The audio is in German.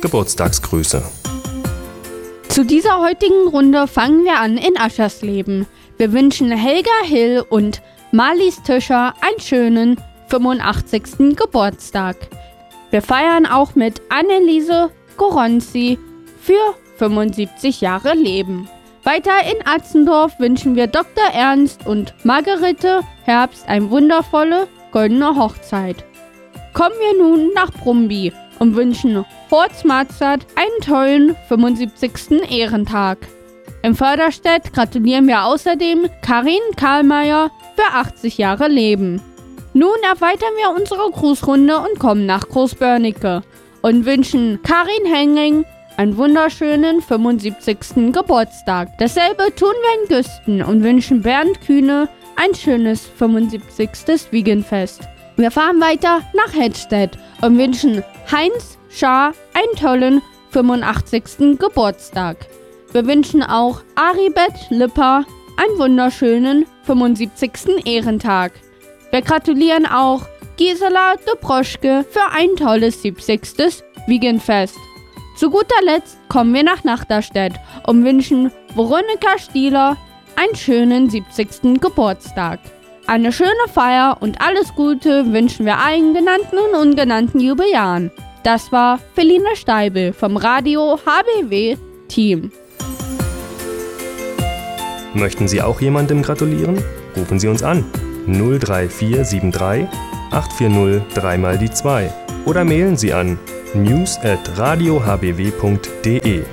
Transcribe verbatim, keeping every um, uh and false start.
Geburtstagsgrüße. Zu dieser heutigen Runde fangen wir an in Aschersleben. Wir wünschen Helga Hill und Marlies Tischer einen schönen fünfundachtzigsten Geburtstag. Wir feiern auch mit Anneliese Goronzi für fünfundsiebzig Jahre Leben. Weiter in Atzendorf wünschen wir Doktor Ernst und Margarete Herbst eine wundervolle goldene Hochzeit. Kommen wir nun nach Brumby und wünschen Horst Matzert einen tollen fünfundsiebzigsten Ehrentag. Im Förderstedt gratulieren wir außerdem Karin Karlmeier für achtzig Jahre Leben. Nun erweitern wir unsere Grußrunde und kommen nach Großbörnecke und wünschen Karin Henning einen wunderschönen fünfundsiebzigsten Geburtstag. Dasselbe tun wir in Güsten und wünschen Bernd Kühne ein schönes fünfundsiebzigstes Wiegenfest. Wir fahren weiter nach Hedstedt und wünschen Heinz Schaar einen tollen fünfundachtzigsten Geburtstag. Wir wünschen auch Aribet Lipper einen wunderschönen fünfundsiebzigsten Ehrentag. Wir gratulieren auch Gisela de Broschke für ein tolles siebzigstes Wiegenfest. Zu guter Letzt kommen wir nach Nachterstedt und wünschen Veronika Stieler einen schönen siebzigsten Geburtstag. Eine schöne Feier und alles Gute wünschen wir allen genannten und ungenannten Jubiläaren. Das war Feline Steibel vom Radio H B W Team. Möchten Sie auch jemandem gratulieren? Rufen Sie uns an null drei vier sieben drei acht vier null drei mal die zwei oder mailen Sie an news at radio h b w punkt d e.